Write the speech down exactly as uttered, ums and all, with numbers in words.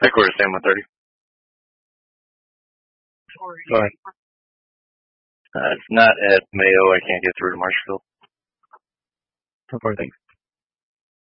Headquarters, Sam one thirty. Go ahead. Uh, it's not at Mayo. I can't get through to Marshfield. Report, thanks.